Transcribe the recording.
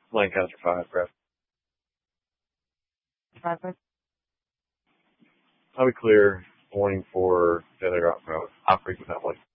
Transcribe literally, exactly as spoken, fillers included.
Lancaster five, press. Five, five. I'll be clear. Warning for failure off route. Operate without license.